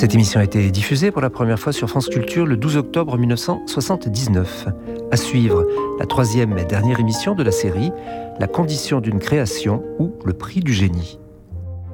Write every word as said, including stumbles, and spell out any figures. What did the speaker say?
Cette émission a été diffusée pour la première fois sur France Culture le douze octobre mille neuf cent soixante-dix-neuf. À suivre, la troisième et dernière émission de la série, La condition d'une création ou le prix du génie.